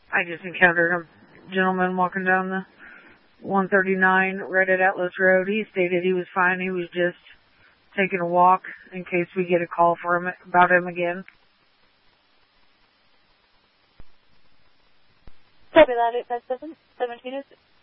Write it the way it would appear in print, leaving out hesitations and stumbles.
I just encountered a gentleman walking down the 139 right at Atlas Road. He stated he was fine. He was just taking a walk in case we get a call about him again. Copy that. 857 1706.